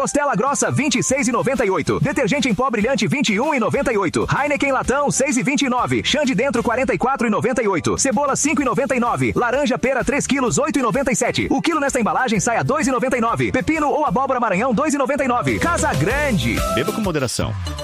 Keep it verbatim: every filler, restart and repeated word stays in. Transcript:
Costela grossa vinte e seis e noventa e oito. Detergente em pó brilhante vinte e um e noventa e oito. Heineken latão seis e vinte e nove. Xande dentro quarenta e quatro e noventa e oito. Cebola cinco e noventa e nove. Laranja pera três quilos oito e noventa e sete. O quilo nesta embalagem sai a dois e noventa e nove. Pepino ou abóbora Maranhão dois e noventa e nove. Casa Grande. Beba com moderação.